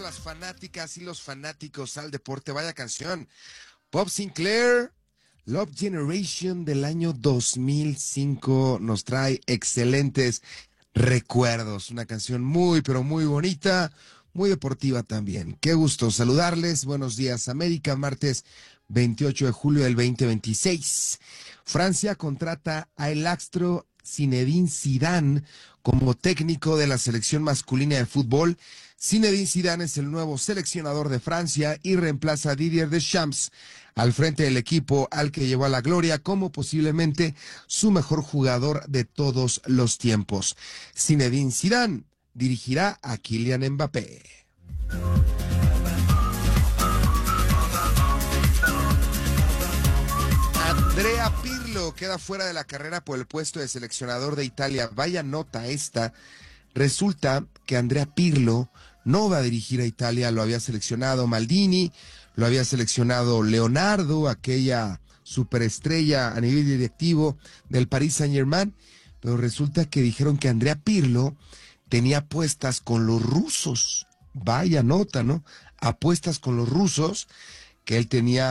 las fanáticas y los fanáticos al deporte. Vaya canción. Bob Sinclair, Love Generation del año 2005 nos trae excelentes recuerdos. Una canción muy, pero muy bonita, muy deportiva también. Qué gusto saludarles. Buenos días, América. Martes 28 de julio del 2026. Francia contrata a el astro Zinedine Zidane como técnico de la selección masculina de fútbol. Zinedine Zidane es el nuevo seleccionador de Francia y reemplaza a Didier Deschamps al frente del equipo al que llevó a la gloria como posiblemente su mejor jugador de todos los tiempos. Zinedine Zidane dirigirá a Kylian Mbappé. Andrea Pirlo queda fuera de la carrera por el puesto de seleccionador de Italia. Vaya nota esta. Resulta que Andrea Pirlo no va a dirigir a Italia, lo había seleccionado Maldini, lo había seleccionado Leonardo, aquella superestrella a nivel directivo del Paris Saint-Germain, pero resulta que dijeron que Andrea Pirlo tenía apuestas con los rusos. Vaya nota, ¿no? Apuestas con los rusos, que él tenía